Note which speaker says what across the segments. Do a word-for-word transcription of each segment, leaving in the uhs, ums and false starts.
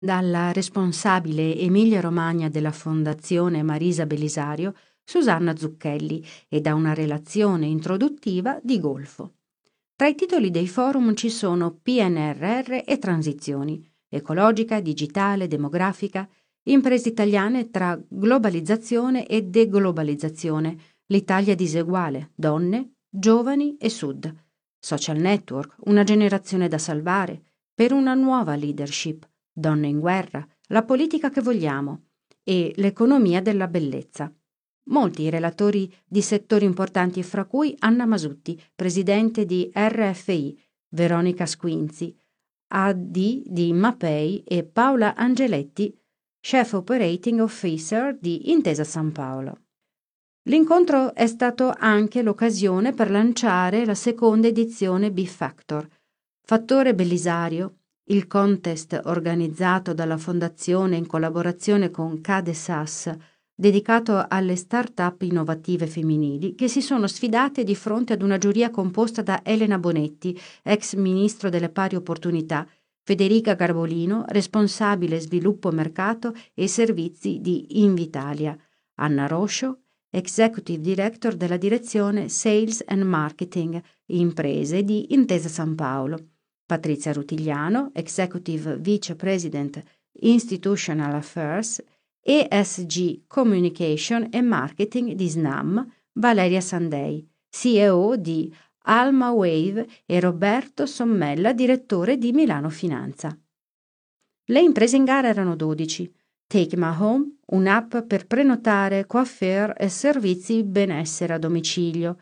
Speaker 1: Dalla responsabile Emilia-Romagna della Fondazione Marisa Bellisario, Susanna Zucchelli, e da una relazione introduttiva di Golfo. Tra i titoli dei forum ci sono P N R R e transizioni, ecologica, digitale, demografica, imprese italiane tra globalizzazione e deglobalizzazione, l'Italia diseguale, donne, giovani e sud, social network, una generazione da salvare, per una nuova leadership, donne in guerra, la politica che vogliamo e l'economia della bellezza. Molti i relatori di settori importanti, fra cui Anna Masutti, presidente di R F I, Veronica Squinzi, A D di Mapei e Paola Angeletti, Chief Operating Officer di Intesa San Paolo. L'incontro è stato anche l'occasione per lanciare la seconda edizione B-Factor, Fattore Bellisario, il contest organizzato dalla Fondazione in collaborazione con CADESAS, dedicato alle start-up innovative femminili che si sono sfidate di fronte ad una giuria composta da Elena Bonetti, ex ministro delle pari opportunità, Federica Garbolino, responsabile sviluppo mercato e servizi di Invitalia, Anna Roscio, Executive Director della direzione Sales and Marketing Imprese di Intesa San Paolo, Patrizia Rutigliano, Executive Vice President Institutional Affairs, E S G Communication e Marketing di Snam, Valeria Sandei, C E O di Alma Wave, e Roberto Sommella, direttore di Milano Finanza. Le imprese in gara erano dodici. Take My Home, un'app per prenotare coiffure e servizi benessere a domicilio.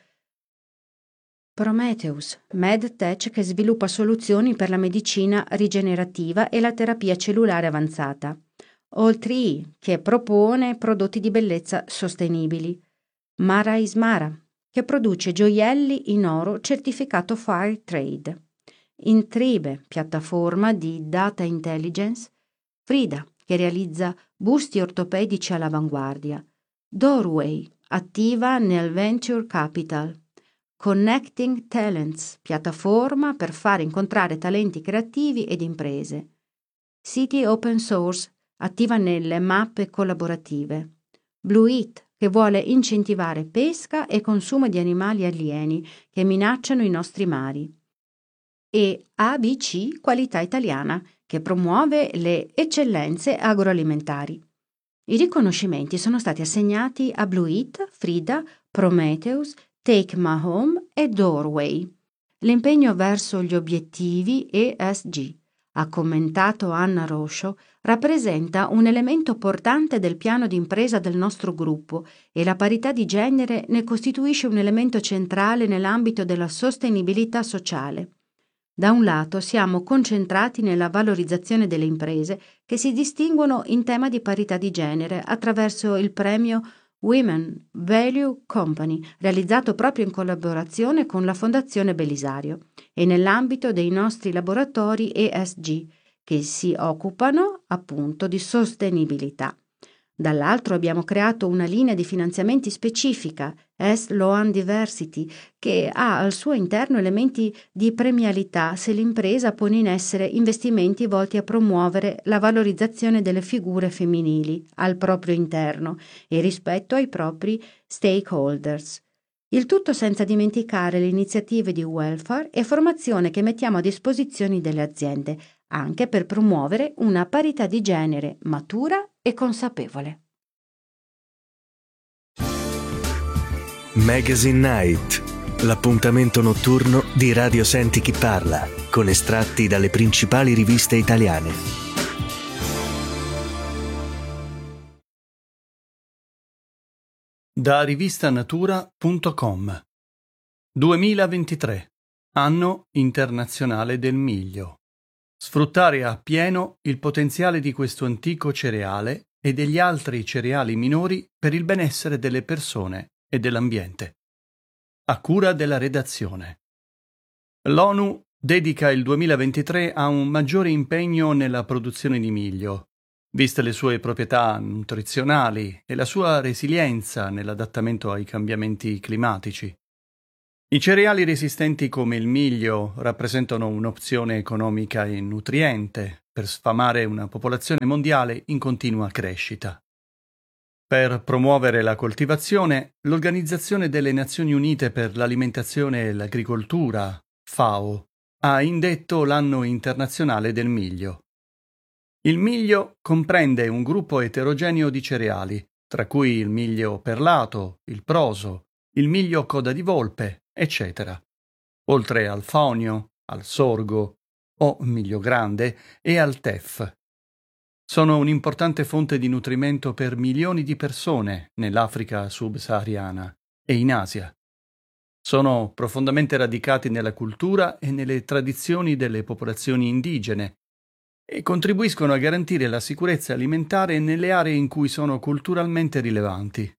Speaker 1: Prometheus, MedTech che sviluppa soluzioni per la medicina rigenerativa e la terapia cellulare avanzata. All tre, che propone prodotti di bellezza sostenibili. Mara Ismara, che produce gioielli in oro certificato Fair Trade. Intribe, piattaforma di data intelligence. Frida, che realizza busti ortopedici all'avanguardia. Doorway, attiva nel Venture Capital. Connecting Talents, piattaforma per fare incontrare talenti creativi ed imprese. City Open Source, attiva nelle mappe collaborative. Blueit, che vuole incentivare pesca e consumo di animali alieni che minacciano i nostri mari. E A B C Qualità Italiana, che promuove le eccellenze agroalimentari. I riconoscimenti sono stati assegnati a Blueit, Frida, Prometheus, Take My Home e Doorway. L'impegno verso gli obiettivi E S G, ha commentato Anna Roscio, rappresenta un elemento portante del piano d'impresa del nostro gruppo e la parità di genere ne costituisce un elemento centrale nell'ambito della sostenibilità sociale. Da un lato siamo concentrati nella valorizzazione delle imprese che si distinguono in tema di parità di genere attraverso il premio Women Value Company, realizzato proprio in collaborazione con la Fondazione Bellisario, e nell'ambito dei nostri laboratori E S G, che si occupano appunto di sostenibilità. Dall'altro abbiamo creato una linea di finanziamenti specifica, S Loan Diversity, che ha al suo interno elementi di premialità se l'impresa pone in essere investimenti volti a promuovere la valorizzazione delle figure femminili al proprio interno e rispetto ai propri stakeholders. Il tutto senza dimenticare le iniziative di welfare e formazione che mettiamo a disposizione delle aziende, anche per promuovere una parità di genere matura e consapevole.
Speaker 2: Magazine Night, l'appuntamento notturno di Radio Senti Chi Parla, con estratti dalle principali riviste italiane.
Speaker 3: Da rivistanatura punto com. duemilaventitré, anno internazionale del miglio. Sfruttare appieno il potenziale di questo antico cereale e degli altri cereali minori per il benessere delle persone e dell'ambiente. A cura della redazione. L'ONU dedica il duemilaventitré a un maggiore impegno nella produzione di miglio, viste le sue proprietà nutrizionali e la sua resilienza nell'adattamento ai cambiamenti climatici. I cereali resistenti come il miglio rappresentano un'opzione economica e nutriente per sfamare una popolazione mondiale in continua crescita. Per promuovere la coltivazione, l'Organizzazione delle Nazioni Unite per l'Alimentazione e l'Agricoltura, FAO, ha indetto l'Anno internazionale del miglio. Il miglio comprende un gruppo eterogeneo di cereali, tra cui il miglio perlato, il proso, il miglio coda di volpe, eccetera, oltre al fonio, al sorgo o miglio grande e al teff. Sono un'importante fonte di nutrimento per milioni di persone nell'Africa subsahariana e in Asia. Sono profondamente radicati nella cultura e nelle tradizioni delle popolazioni indigene e contribuiscono a garantire la sicurezza alimentare nelle aree in cui sono culturalmente rilevanti.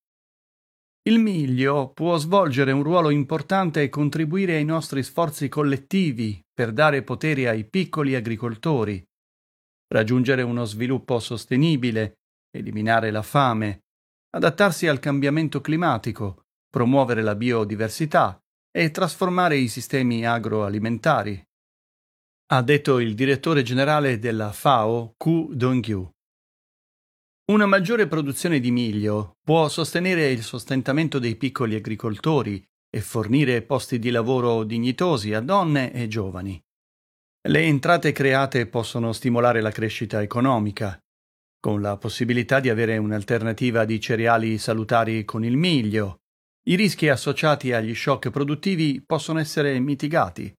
Speaker 3: Il miglio può svolgere un ruolo importante e contribuire ai nostri sforzi collettivi per dare potere ai piccoli agricoltori, raggiungere uno sviluppo sostenibile, eliminare la fame, adattarsi al cambiamento climatico, promuovere la biodiversità e trasformare i sistemi agroalimentari, ha detto il direttore generale della FAO, Ku Dongyu. Una maggiore produzione di miglio può sostenere il sostentamento dei piccoli agricoltori e fornire posti di lavoro dignitosi a donne e giovani. Le entrate create possono stimolare la crescita economica, con la possibilità di avere un'alternativa di cereali salutari con il miglio. I rischi associati agli shock produttivi possono essere mitigati.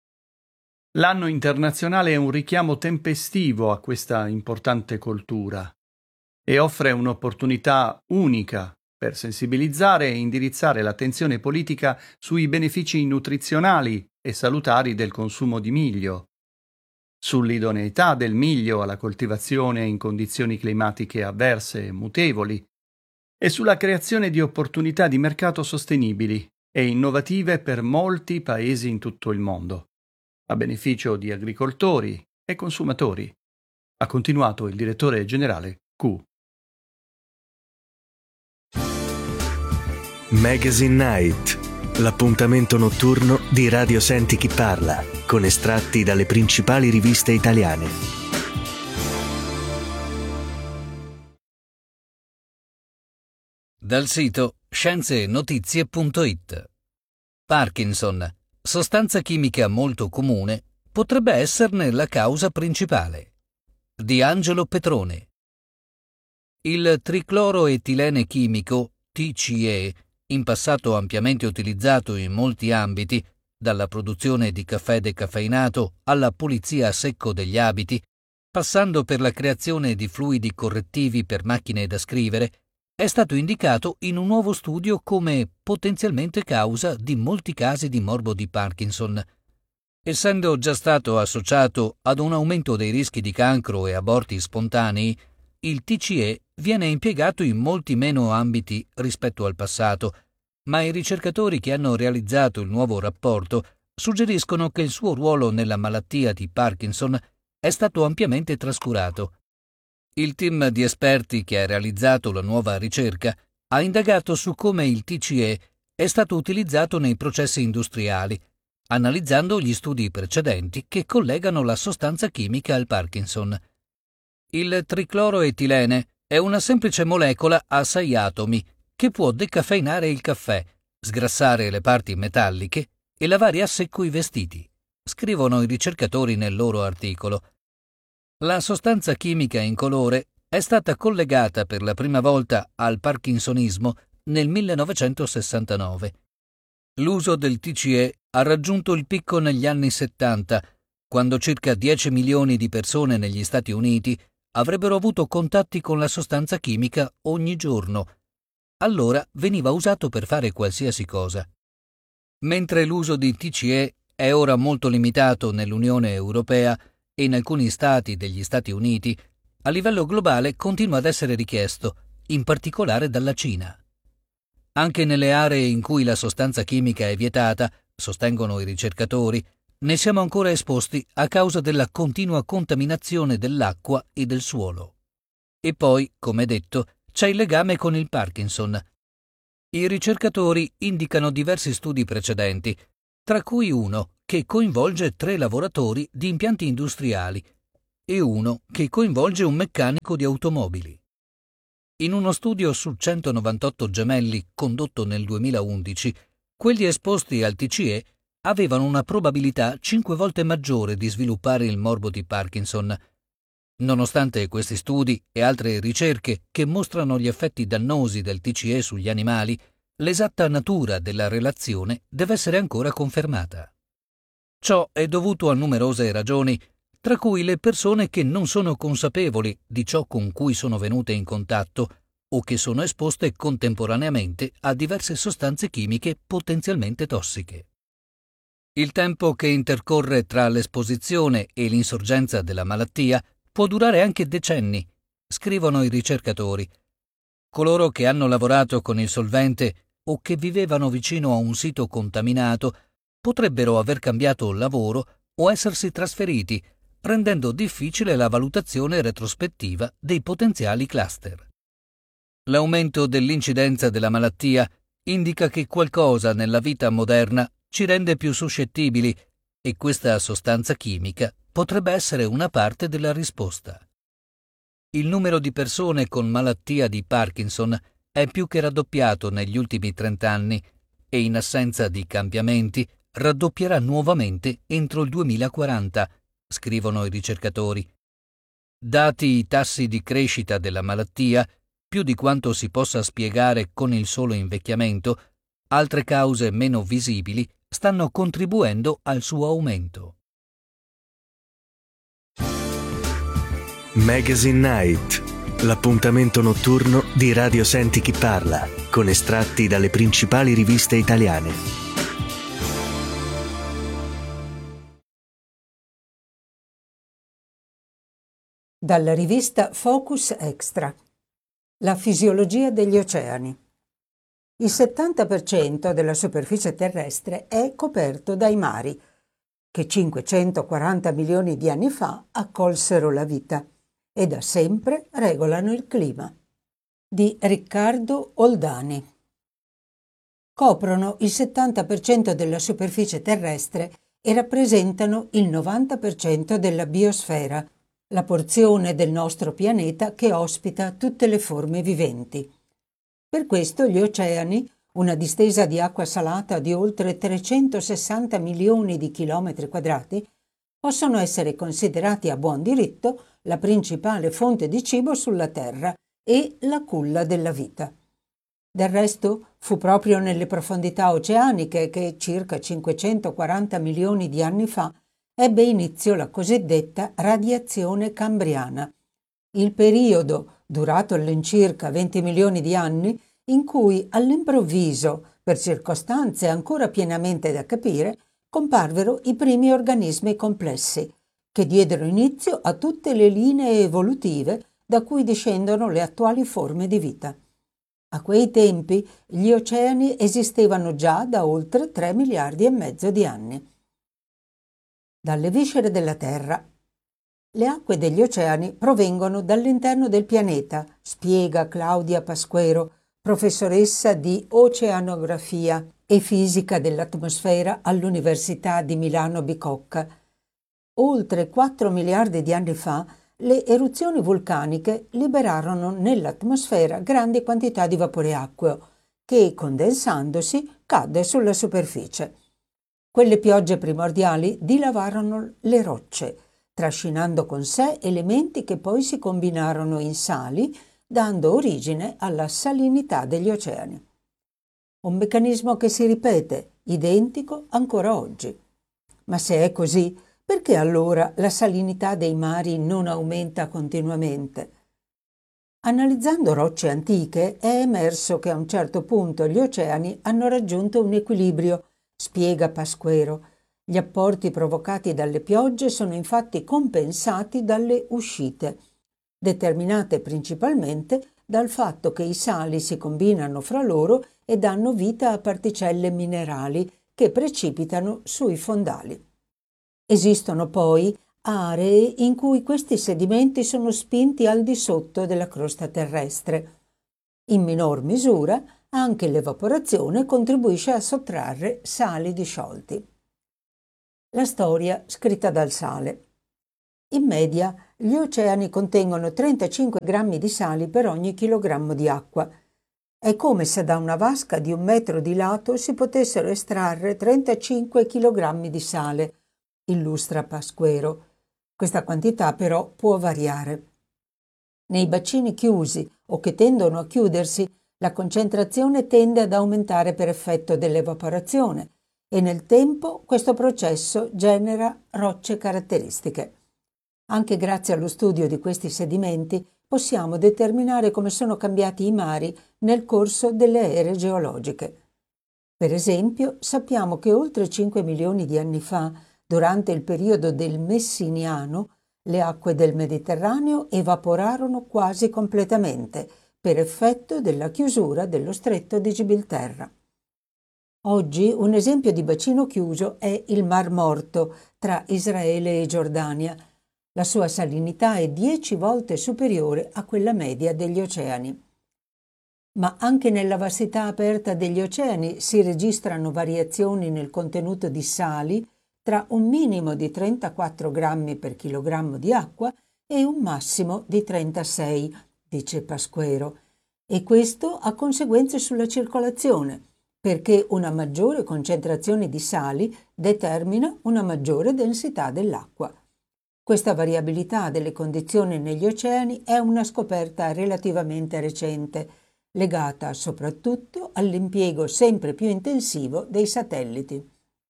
Speaker 3: L'anno internazionale è un richiamo tempestivo a questa importante coltura e offre un'opportunità unica per sensibilizzare e indirizzare l'attenzione politica sui benefici nutrizionali e salutari del consumo di miglio, sull'idoneità del miglio alla coltivazione in condizioni climatiche avverse e mutevoli, e sulla creazione di opportunità di mercato sostenibili e innovative per molti paesi in tutto il mondo, a beneficio di agricoltori e consumatori, ha continuato il direttore generale Ku.
Speaker 2: Magazine Night, l'appuntamento notturno di Radio Senti Chi Parla, con estratti dalle principali riviste italiane.
Speaker 4: Dal sito scienze e notizie punto it. Parkinson, sostanza chimica molto comune, potrebbe esserne la causa principale. Di Angelo Petrone. Il tricloroetilene chimico, T C E, in passato ampiamente utilizzato in molti ambiti, dalla produzione di caffè decaffeinato alla pulizia a secco degli abiti, passando per la creazione di fluidi correttivi per macchine da scrivere, è stato indicato in un nuovo studio come potenzialmente causa di molti casi di morbo di Parkinson. Essendo già stato associato ad un aumento dei rischi di cancro e aborti spontanei, il T C E viene impiegato in molti meno ambiti rispetto al passato, ma i ricercatori che hanno realizzato il nuovo rapporto suggeriscono che il suo ruolo nella malattia di Parkinson è stato ampiamente trascurato. Il team di esperti che ha realizzato la nuova ricerca ha indagato su come il T C E è stato utilizzato nei processi industriali, analizzando gli studi precedenti che collegano la sostanza chimica al Parkinson. Il tricloroetilene è una semplice molecola a sei atomi che può decaffeinare il caffè, sgrassare le parti metalliche e lavare a secco i vestiti, scrivono i ricercatori nel loro articolo. La sostanza chimica incolore è stata collegata per la prima volta al parkinsonismo nel millenovecentosessantanove. L'uso del T C E ha raggiunto il picco negli anni settanta, quando circa dieci milioni di persone negli Stati Uniti avrebbero avuto contatti con la sostanza chimica ogni giorno. Allora veniva usato per fare qualsiasi cosa. Mentre l'uso di T C E è ora molto limitato nell'Unione Europea e in alcuni stati degli Stati Uniti, a livello globale continua ad essere richiesto, in particolare dalla Cina. Anche nelle aree in cui la sostanza chimica è vietata, sostengono i ricercatori, ne siamo ancora esposti a causa della continua contaminazione dell'acqua e del suolo. E poi, come detto, c'è il legame con il Parkinson. I ricercatori indicano diversi studi precedenti, tra cui uno che coinvolge tre lavoratori di impianti industriali e uno che coinvolge un meccanico di automobili. In uno studio su centonovantotto gemelli condotto nel duemilaundici, quelli esposti al T C E avevano una probabilità cinque volte maggiore di sviluppare il morbo di Parkinson. Nonostante questi studi e altre ricerche che mostrano gli effetti dannosi del T C E sugli animali, l'esatta natura della relazione deve essere ancora confermata. Ciò è dovuto a numerose ragioni, tra cui le persone che non sono consapevoli di ciò con cui sono venute in contatto o che sono esposte contemporaneamente a diverse sostanze chimiche potenzialmente tossiche. Il tempo che intercorre tra l'esposizione e l'insorgenza della malattia può durare anche decenni, scrivono i ricercatori. Coloro che hanno lavorato con il solvente o che vivevano vicino a un sito contaminato potrebbero aver cambiato lavoro o essersi trasferiti, rendendo difficile la valutazione retrospettiva dei potenziali cluster. L'aumento dell'incidenza della malattia indica che qualcosa nella vita moderna ci rende più suscettibili e questa sostanza chimica potrebbe essere una parte della risposta. Il numero di persone con malattia di Parkinson è più che raddoppiato negli ultimi trent'anni e in assenza di cambiamenti raddoppierà nuovamente entro il duemilaquaranta, scrivono i ricercatori. Dati i tassi di crescita della malattia, più di quanto si possa spiegare con il solo invecchiamento, altre cause meno visibili stanno contribuendo al suo aumento.
Speaker 2: Magazine Night, l'appuntamento notturno di Radio Senti Chi Parla, con estratti dalle principali riviste italiane.
Speaker 5: Dalla rivista Focus Extra. La fisiologia degli oceani. Il settanta per cento della superficie terrestre è coperto dai mari, che cinquecentoquaranta milioni di anni fa accolsero la vita e da sempre regolano il clima. Di Riccardo Oldani. Coprono il settanta per cento della superficie terrestre e rappresentano il novanta per cento della biosfera, la porzione del nostro pianeta che ospita tutte le forme viventi. Per questo gli oceani, una distesa di acqua salata di oltre trecentosessanta milioni di chilometri quadrati, possono essere considerati a buon diritto la principale fonte di cibo sulla Terra e la culla della vita. Del resto, fu proprio nelle profondità oceaniche che, circa cinquecentoquaranta milioni di anni fa, ebbe inizio la cosiddetta radiazione cambriana, il periodo, durato all'incirca venti milioni di anni, in cui all'improvviso, per circostanze ancora pienamente da capire, comparvero i primi organismi complessi, che diedero inizio a tutte le linee evolutive da cui discendono le attuali forme di vita. A quei tempi gli oceani esistevano già da oltre tre miliardi e mezzo di anni. Dalle viscere della Terra. Le acque degli oceani provengono dall'interno del pianeta, spiega Claudia Pasquero, professoressa di oceanografia e fisica dell'atmosfera all'Università di Milano Bicocca. Oltre quattro miliardi di anni fa, le eruzioni vulcaniche liberarono nell'atmosfera grandi quantità di vapore acqueo, che, condensandosi, cadde sulla superficie. Quelle piogge primordiali dilavarono le rocce, trascinando con sé elementi che poi si combinarono in sali, dando origine alla salinità degli oceani. Un meccanismo che si ripete, identico ancora oggi. Ma se è così, perché allora la salinità dei mari non aumenta continuamente? Analizzando rocce antiche è emerso che a un certo punto gli oceani hanno raggiunto un equilibrio, spiega Pasquero. Gli apporti provocati dalle piogge sono infatti compensati dalle uscite, determinate principalmente dal fatto che i sali si combinano fra loro e danno vita a particelle minerali che precipitano sui fondali. Esistono poi aree in cui questi sedimenti sono spinti al di sotto della crosta terrestre. In minor misura anche l'evaporazione contribuisce a sottrarre sali disciolti. La storia scritta dal sale. In media, gli oceani contengono trentacinque grammi di sali per ogni chilogrammo di acqua. È come se da una vasca di un metro di lato si potessero estrarre trentacinque chilogrammi di sale, illustra Pasquero. Questa quantità però può variare. Nei bacini chiusi o che tendono a chiudersi, la concentrazione tende ad aumentare per effetto dell'evaporazione e nel tempo questo processo genera rocce caratteristiche. Anche grazie allo studio di questi sedimenti possiamo determinare come sono cambiati i mari nel corso delle ere geologiche. Per esempio, sappiamo che oltre cinque milioni di anni fa, durante il periodo del Messiniano, le acque del Mediterraneo evaporarono quasi completamente per effetto della chiusura dello stretto di Gibilterra. Oggi un esempio di bacino chiuso è il Mar Morto tra Israele e Giordania. La sua salinità è dieci volte superiore a quella media degli oceani. Ma anche nella vastità aperta degli oceani si registrano variazioni nel contenuto di sali tra un minimo di trentaquattro grammi per chilogrammo di acqua e un massimo di trentasei, dice Pasquero, e questo ha conseguenze sulla circolazione, perché una maggiore concentrazione di sali determina una maggiore densità dell'acqua. Questa variabilità delle condizioni negli oceani è una scoperta relativamente recente, legata soprattutto all'impiego sempre più intensivo dei satelliti.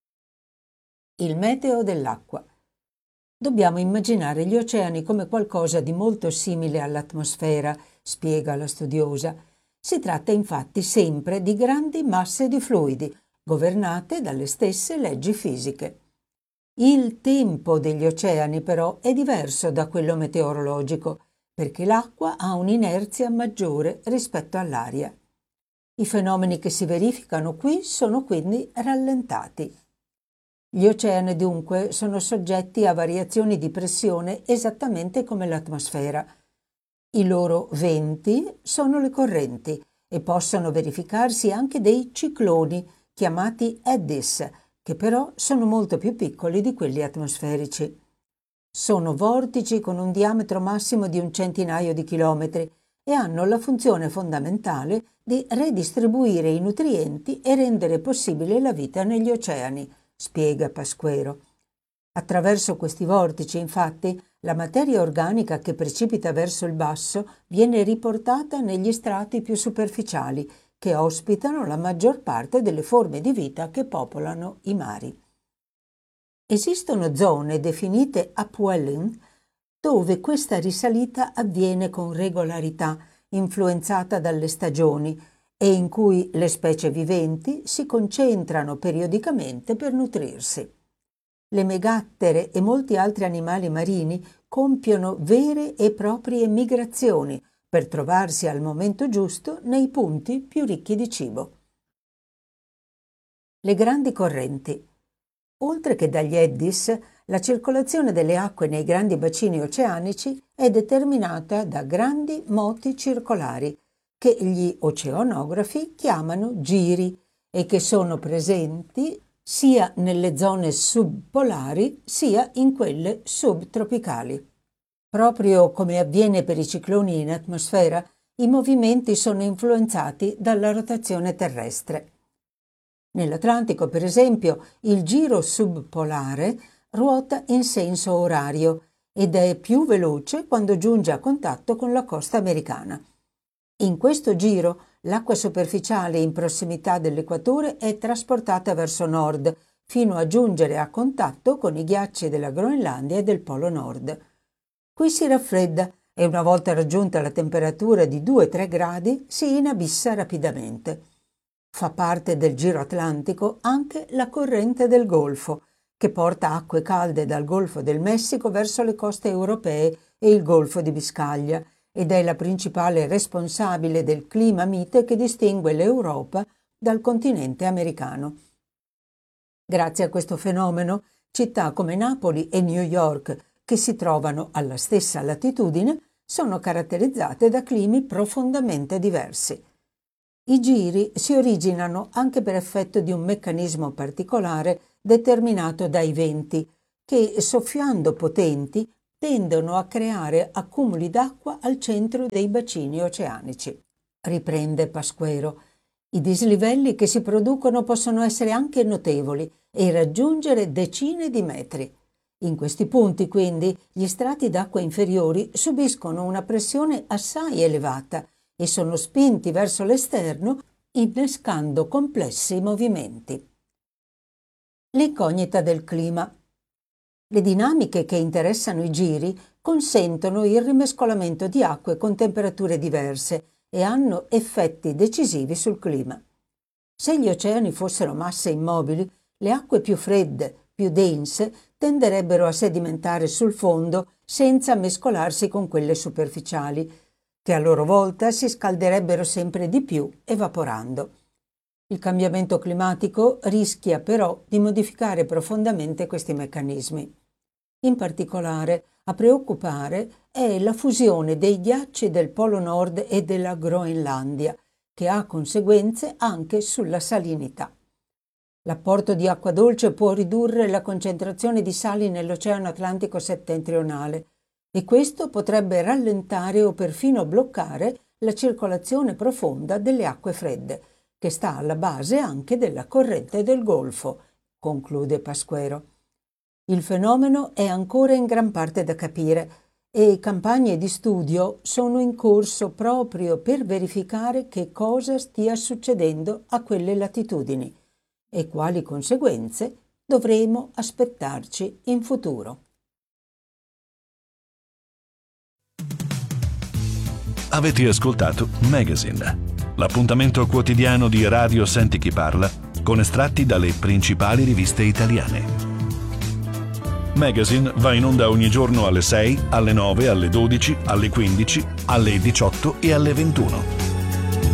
Speaker 5: Il meteo dell'acqua. Dobbiamo immaginare gli oceani come qualcosa di molto simile all'atmosfera, spiega la studiosa. Si tratta infatti sempre di grandi masse di fluidi, governate dalle stesse leggi fisiche. Il tempo degli oceani però è diverso da quello meteorologico, perché l'acqua ha un'inerzia maggiore rispetto all'aria. I fenomeni che si verificano qui sono quindi rallentati. Gli oceani dunque sono soggetti a variazioni di pressione esattamente come l'atmosfera. I loro venti sono le correnti e possono verificarsi anche dei cicloni chiamati eddies, che però sono molto più piccoli di quelli atmosferici. Sono vortici con un diametro massimo di un centinaio di chilometri e hanno la funzione fondamentale di redistribuire i nutrienti e rendere possibile la vita negli oceani, spiega Pasquero. Attraverso questi vortici, infatti, la materia organica che precipita verso il basso viene riportata negli strati più superficiali, che ospitano la maggior parte delle forme di vita che popolano i mari. Esistono zone definite upwelling dove questa risalita avviene con regolarità, influenzata dalle stagioni, e in cui le specie viventi si concentrano periodicamente per nutrirsi. Le megattere e molti altri animali marini compiono vere e proprie migrazioni per trovarsi al momento giusto nei punti più ricchi di cibo. Le grandi correnti. Oltre che dagli eddies, la circolazione delle acque nei grandi bacini oceanici è determinata da grandi moti circolari, che gli oceanografi chiamano giri e che sono presenti sia nelle zone subpolari sia in quelle subtropicali. Proprio come avviene per i cicloni in atmosfera, i movimenti sono influenzati dalla rotazione terrestre. Nell'Atlantico, per esempio, il giro subpolare ruota in senso orario ed è più veloce quando giunge a contatto con la costa americana. In questo giro, l'acqua superficiale in prossimità dell'equatore è trasportata verso nord, fino a giungere a contatto con i ghiacci della Groenlandia e del Polo Nord. Qui si raffredda e una volta raggiunta la temperatura di due tre gradi si inabissa rapidamente. Fa parte del giro atlantico anche la corrente del Golfo, che porta acque calde dal Golfo del Messico verso le coste europee e il Golfo di Biscaglia, ed è la principale responsabile del clima mite che distingue l'Europa dal continente americano. Grazie a questo fenomeno, città come Napoli e New York, che si trovano alla stessa latitudine, sono caratterizzate da climi profondamente diversi. I giri si originano anche per effetto di un meccanismo particolare determinato dai venti, che, soffiando potenti, tendono a creare accumuli d'acqua al centro dei bacini oceanici. Riprende Pasquero. I dislivelli che si producono possono essere anche notevoli e raggiungere decine di metri. In questi punti, quindi, gli strati d'acqua inferiori subiscono una pressione assai elevata e sono spinti verso l'esterno, innescando complessi movimenti. L'incognita del clima. Le dinamiche che interessano i giri consentono il rimescolamento di acque con temperature diverse e hanno effetti decisivi sul clima. Se gli oceani fossero masse immobili, le acque più fredde, più dense, tenderebbero a sedimentare sul fondo senza mescolarsi con quelle superficiali, che a loro volta si scalderebbero sempre di più evaporando. Il cambiamento climatico rischia però di modificare profondamente questi meccanismi. In particolare, a preoccupare è la fusione dei ghiacci del Polo Nord e della Groenlandia, che ha conseguenze anche sulla salinità. L'apporto di acqua dolce può ridurre la concentrazione di sali nell'Oceano Atlantico settentrionale e questo potrebbe rallentare o perfino bloccare la circolazione profonda delle acque fredde, che sta alla base anche della corrente del Golfo, conclude Pasquero. Il fenomeno è ancora in gran parte da capire e campagne di studio sono in corso proprio per verificare che cosa stia succedendo a quelle latitudini e quali conseguenze dovremo aspettarci in futuro.
Speaker 6: Avete ascoltato Magazine, l'appuntamento quotidiano di Radio Senti Chi Parla con estratti dalle principali riviste italiane. Magazine va in onda ogni giorno alle sei, alle nove, alle dodici, alle quindici, alle diciotto e alle ventuno.